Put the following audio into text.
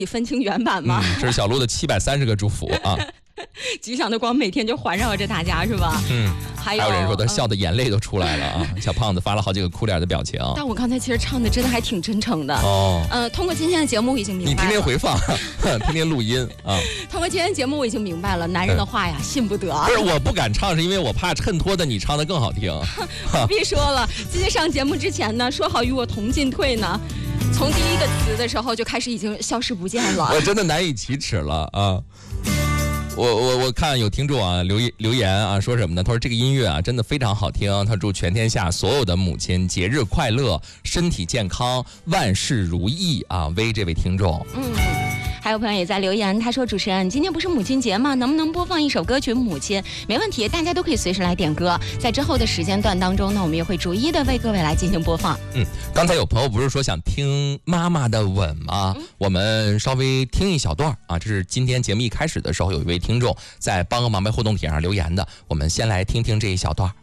分清原版吗？ 这是小鹿的730个祝福啊。 吉祥的光每天就环绕着大家，是吧？还有人说他笑的眼泪都出来了啊！小胖子发了好几个哭脸的表情。 但我刚才其实唱的真的还挺真诚的哦。 通过今天的节目已经明白了。 你天天回放，天天录音啊。 通过今天节目我已经明白了，男人的话呀，信不得。 不是，我不敢唱，是因为我怕衬托的你唱的更好听。 不必说了，今天上节目之前呢，说好与我同进退呢。从第一个词的时候就开始已经消失不见了， 我真的难以启齿了啊！我看有听众啊留言啊说什么呢？他说这个音乐啊真的非常好听，他祝全天下所有的母亲节日快乐，身体健康，万事如意啊！为这位听众， 还有朋友也在留言，他说主持人今天不是母亲节吗？能不能播放一首歌曲《母亲》？没问题，大家都可以随时来点歌，在之后的时间段当中呢，我们也会逐一的为各位来进行播放。 刚才有朋友不是说想听妈妈的吻吗？我们稍微听一小段啊，这是今天节目一开始的时候有一位听众在帮个忙呗互动帖上留言的，我们先来听听这一小段。